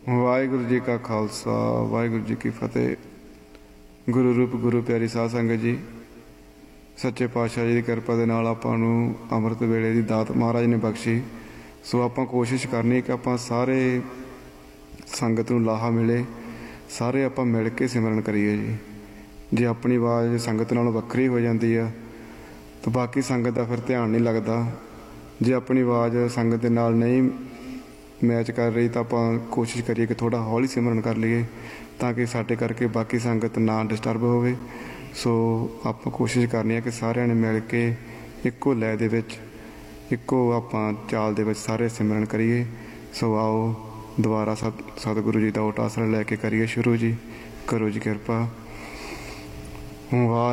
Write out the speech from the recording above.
ਵਾਹਿਗੁਰੂ ਜੀ ਕਾ ਖਾਲਸਾ ਵਾਹਿਗੁਰੂ ਜੀ ਕੀ ਫਤਿਹ। ਗੁਰੂ ਰੂਪ ਗੁਰੂ ਪਿਆਰੀ ਸਾਧ ਸੰਗਤ ਜੀ, ਸੱਚੇ ਪਾਤਸ਼ਾਹ ਜੀ ਦੀ ਕਿਰਪਾ ਦੇ ਨਾਲ ਆਪਾਂ ਨੂੰ ਅੰਮ੍ਰਿਤ ਵੇਲੇ ਦੀ ਦਾਤ ਮਹਾਰਾਜ ਨੇ ਬਖਸ਼ੀ। ਸੋ ਆਪਾਂ ਕੋਸ਼ਿਸ਼ ਕਰਨੀ ਕਿ ਆਪਾਂ ਸਾਰੇ ਸੰਗਤ ਨੂੰ ਲਾਹਾ ਮਿਲੇ, ਸਾਰੇ ਆਪਾਂ ਮਿਲ ਕੇ ਸਿਮਰਨ ਕਰੀਏ ਜੀ। ਜੇ ਆਪਣੀ ਆਵਾਜ਼ ਸੰਗਤ ਨਾਲੋਂ ਵੱਖਰੀ ਹੋ ਜਾਂਦੀ ਆ ਤਾਂ ਬਾਕੀ ਸੰਗਤ ਦਾ ਫਿਰ ਧਿਆਨ ਨਹੀਂ ਲੱਗਦਾ। ਜੇ ਆਪਣੀ ਆਵਾਜ਼ ਸੰਗਤ ਦੇ ਨਾਲ ਨਹੀਂ ਮੈਚ ਕਰ ਰਹੀ ਤਾਂ ਆਪਾਂ ਕੋਸ਼ਿਸ਼ ਕਰੀਏ ਕਿ ਥੋੜ੍ਹਾ ਹੌਲੀ ਸਿਮਰਨ ਕਰ ਲਈਏ, ਤਾਂ ਕਿ ਸਾਡੇ ਕਰਕੇ ਬਾਕੀ ਸੰਗਤ ਨਾ ਡਿਸਟਰਬ ਹੋਵੇ। ਸੋ ਆਪਾਂ ਕੋਸ਼ਿਸ਼ ਕਰਨੀ ਹੈ ਕਿ ਸਾਰਿਆਂ ਨੇ ਮਿਲ ਕੇ ਇੱਕੋ ਲੈਅ ਦੇ ਵਿੱਚ, ਇੱਕੋ ਆਪਾਂ ਚਾਲ ਦੇ ਵਿੱਚ ਸਾਰੇ ਸਿਮਰਨ ਕਰੀਏ। ਸੋ ਆਓ ਦੁਬਾਰਾ ਸਤਿਗੁਰੂ ਜੀ ਦਾ ਓਟ ਆਸਰਾ ਲੈ ਕੇ ਕਰੀਏ ਸ਼ੁਰੂ ਜੀ। ਕਰੋ ਜੀ ਕਿਰਪਾ। ਵਾਹਿ